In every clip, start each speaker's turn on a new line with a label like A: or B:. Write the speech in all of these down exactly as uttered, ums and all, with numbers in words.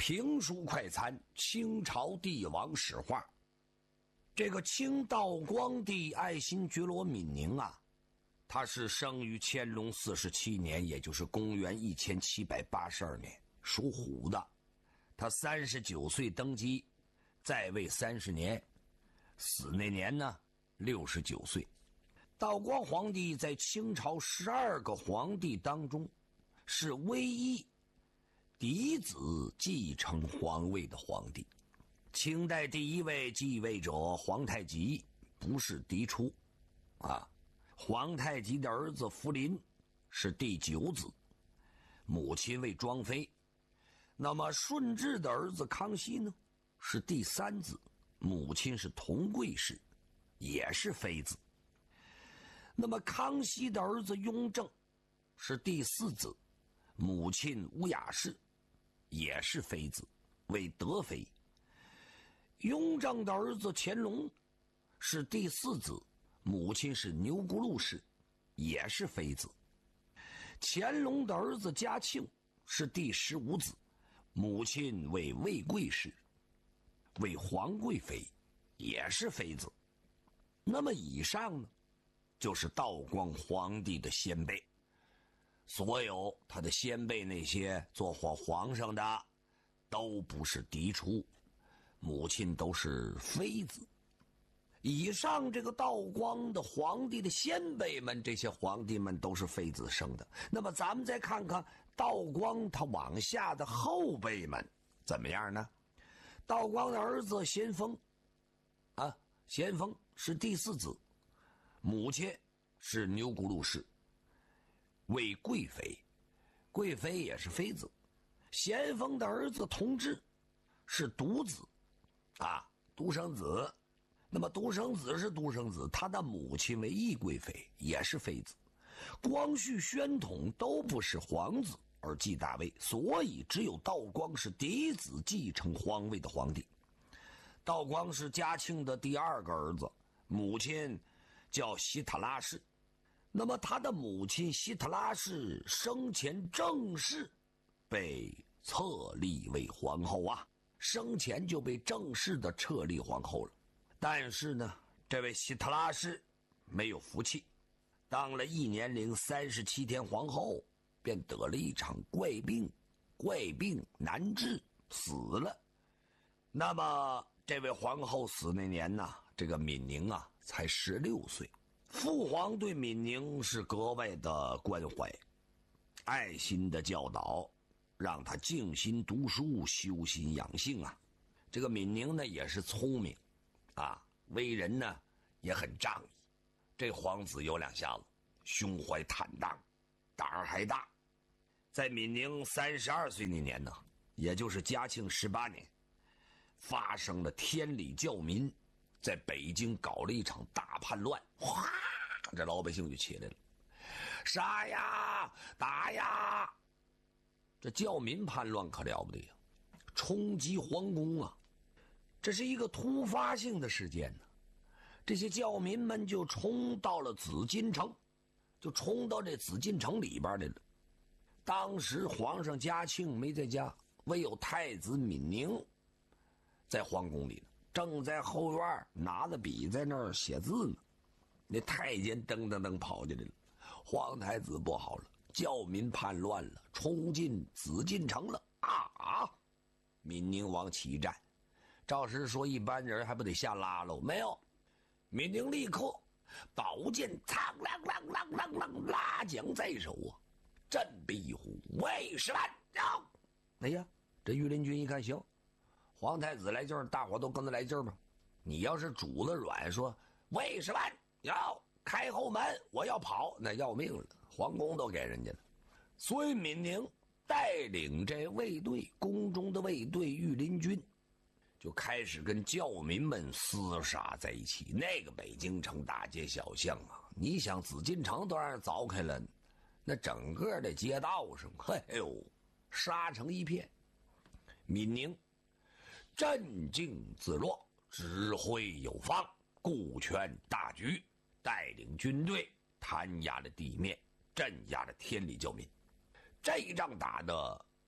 A: 评书快餐清朝帝王史话。这个清道光帝爱新觉罗敏宁啊，他是生于乾隆四十七年，也就是公元一千七百八十二年，属虎的。他三十九岁登基，在位三十年，死那年呢六十九岁。道光皇帝在清朝十二个皇帝当中是唯一嫡子继承皇位的皇帝。清代第一位继位者皇太极不是嫡出啊，皇太极的儿子福临是第九子，母亲为庄妃。那么顺治的儿子康熙呢是第三子，母亲是佟贵氏，也是妃子。那么康熙的儿子雍正是第四子，母亲乌雅氏也是妃子，为德妃。雍正的儿子乾隆是第四子，母亲是钮钴禄氏，也是妃子。乾隆的儿子嘉庆是第十五子，母亲为魏贵氏，为皇贵妃，也是妃子。那么以上呢，就是道光皇帝的先辈，所有他的先辈那些做皇皇上的都不是嫡出，母亲都是妃子。以上这个道光的皇帝的先辈们，这些皇帝们都是妃子生的。那么咱们再看看道光他往下的后辈们怎么样呢？道光的儿子咸丰啊，咸丰是第四子，母亲是钮钴禄氏，为贵妃，贵妃也是妃子。咸丰的儿子同治是独子啊，独生子。那么独生子是独生子，他的母亲为懿贵妃，也是妃子。光绪、宣统都不是皇子而继大位，所以只有道光是嫡子继承皇位的皇帝。道光是嘉庆的第二个儿子，母亲叫希特拉氏。那么他的母亲希特拉氏生前正式被册立为皇后啊，生前就被正式的册立皇后了。但是呢，这位希特拉氏没有福气，当了一年零三十七天皇后，便得了一场怪病，怪病难治，死了。那么这位皇后死那年呢，这个敏宁啊才十六岁。父皇对敏宁是格外的关怀，爱心的教导，让他静心读书，修心养性啊。这个敏宁呢也是聪明啊，为人呢也很仗义。这皇子有两下子，胸怀坦荡，胆儿还大。在敏宁三十二岁那年呢，也就是嘉庆十八年，发生了天理教民在北京搞了一场大叛乱，哗，这老百姓就起来了，杀呀打呀。这教民叛乱可了不得呀，冲击皇宫啊，这是一个突发性的事件呢。这些教民们就冲到了紫禁城，就冲到这紫禁城里边来了。当时皇上嘉庆没在家，唯有太子敏宁在皇宫里呢，正在后院拿着笔在那儿写字呢。那太监噔噔噔跑进来了，皇太子不好了，教民叛乱了，冲进紫禁城了啊！敏宁王起战，照实说一般人还不得下拉喽？没有，敏宁立刻宝剑苍啷啷啷啷啷拉桨在手啊，振臂虎为十万呀！哎呀，这御林军一看，行，皇太子来劲儿，大伙都跟他来劲儿吧。你要是主子软，说为十万要开后门，我要跑，那要命了，皇宫都给人家了。所以敏宁带领这卫队，宫中的卫队御林军，就开始跟教民们厮杀在一起。那个北京城大街小巷啊，你想紫禁城都让人凿开了，那整个的街道上，嘿呦，杀成一片。敏宁镇静自若，指挥有方，顾全大局，带领军队弹压了地面，镇压了天理教民。这一仗打的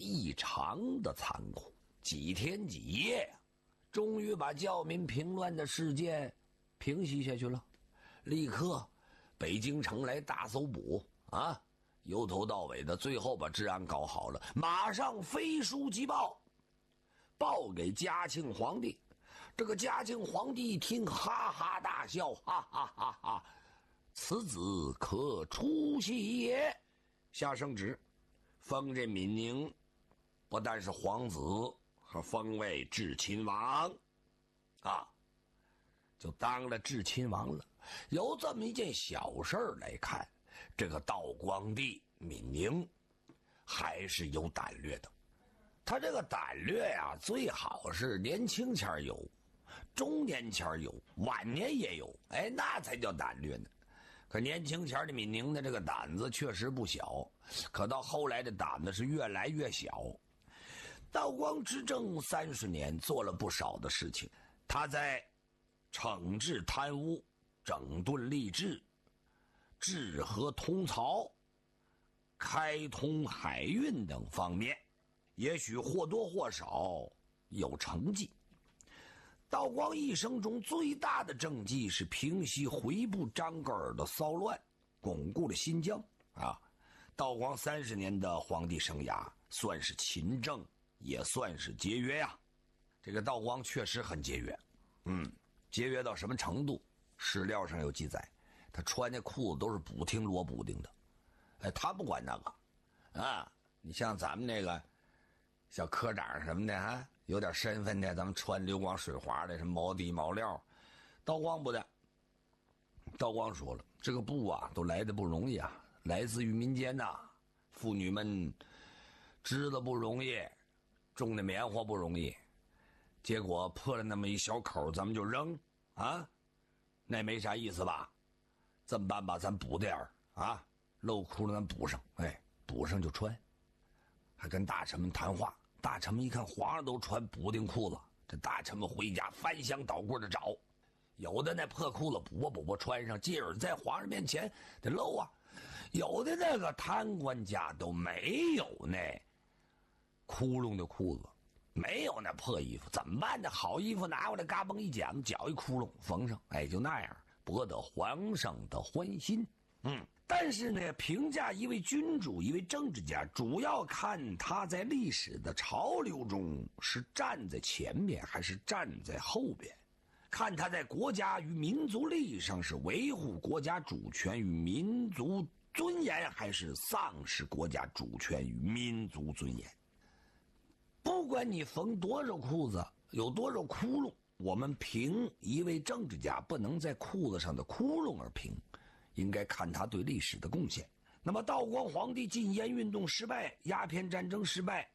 A: 异常的残酷，几天几夜啊，终于把教民平乱的事件平息下去了。立刻北京城来大搜捕啊，由头到尾的，最后把治安搞好了，马上飞书急报，报给嘉庆皇帝。这个嘉庆皇帝一听，哈哈大笑，哈哈哈哈，此子可出息也。下圣旨，封这闵宁不但是皇子，和封为至亲王啊，就当了至亲王了。由这么一件小事儿来看，这个道光帝闵宁还是有胆略的。他这个胆略呀、啊，最好是年轻前有，中年前有，晚年也有，哎，那才叫胆略呢。可年轻前的闵宁的这个胆子确实不小，可到后来的胆子是越来越小。道光执政三十年，做了不少的事情。他在惩治贪污、整顿吏治、治河通漕、开通海运等方面，也许或多或少有成绩。道光一生中最大的政绩是平息回部张格尔的骚乱，巩固了新疆啊。道光三十年的皇帝生涯，算是勤政，也算是节约呀、啊。这个道光确实很节约，嗯，节约到什么程度？史料上有记载，他穿的裤子都是补丁罗补丁的，哎，他不管那个啊。你像咱们那个小科长什么的啊，有点身份的，咱们穿流光水滑的，什么毛底毛料，道光不的。道光说了，这个布啊，都来的不容易啊，来自于民间呐、啊，妇女们织的不容易，种的棉花不容易，结果破了那么一小口，咱们就扔啊，那没啥意思吧？这么办吧，咱补点儿啊，漏窟窿咱补上，哎，补上就穿。还跟大臣们谈话，大臣们一看皇上都穿补丁裤子，这大臣们回家翻箱倒柜的找，有的那破裤子补吧补吧穿上，继而在皇上面前得露啊。有的那个贪官家都没有那窟窿的裤子，没有那破衣服，怎么办呢？好衣服拿过来，嘎嘣一剪，绞一窟窿缝上，哎，就那样博得皇上的欢心。嗯。但是呢，评价一位君主、一位政治家，主要看他在历史的潮流中是站在前面还是站在后边，看他在国家与民族利益上是维护国家主权与民族尊严，还是丧失国家主权与民族尊严。不管你缝多少裤子，有多少窟窿，我们评一位政治家不能在裤子上的窟窿而评，应该看他对历史的贡献。那么道光皇帝禁烟运动失败，鸦片战争失败，